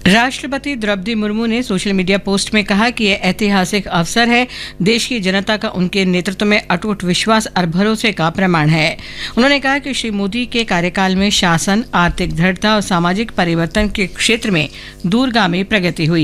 राष्ट्रपति द्रौपदी मुर्मू ने social media post में कहा कि यह ऐतिहासिक अवसर है। देश की जनता का उनके नेतृत्व में अटूट विश्वास और भरोसे का प्रमाण है। उन्होंने कहा कि श्री मोदी के कार्यकाल में शासन, आर्थिक दृढ़ता और सामाजिक परिवर्तन के क्षेत्र में दूरगामी प्रगति हुई